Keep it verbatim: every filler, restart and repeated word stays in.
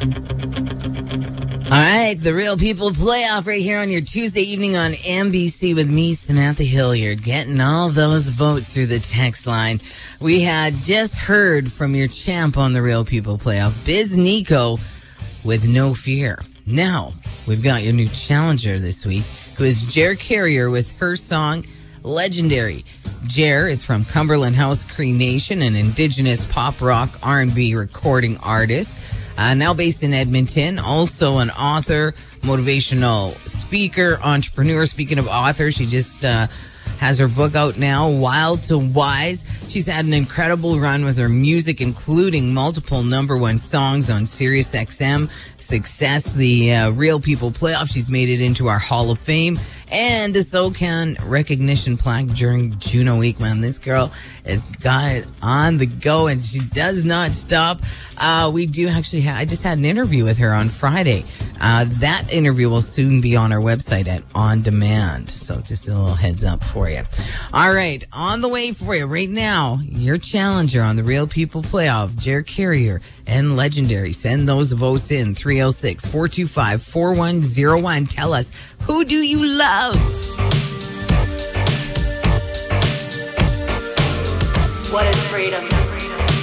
All right, the Real People Playoff right here on your Tuesday evening on N B C with me, Samantha Hilliard, getting all those votes through the text line. We had just heard from your champ on the Real People Playoff, Biz Nico, with No Fear. Now, we've got your new challenger this week, who is Jer Carrier with her song, Legendary. Jer is from Cumberland House Cree Nation, an indigenous pop rock R and B recording artist. Uh, now based in Edmonton, also an author, motivational speaker, entrepreneur. Speaking of authors, she just uh, has her book out now, Wild to Wise. She's had an incredible run with her music, including multiple number one songs on Sirius X M, Success, the uh, Real People Playoff. She's made it into our Hall of Fame and a SoCan recognition plaque during Juno Week. Man, this girl has got it on the go, and she does not stop. Uh, we do actually have, I just had an interview with her on Friday. Uh, that interview will soon be on our website at On Demand. So just a little heads up for you. All right, on the way for you right now, your challenger on the Real People Playoff, Jer Carrier and Legendary. Send those votes in, three oh six, four two five, four one oh one. Tell us, who do you love? What is freedom?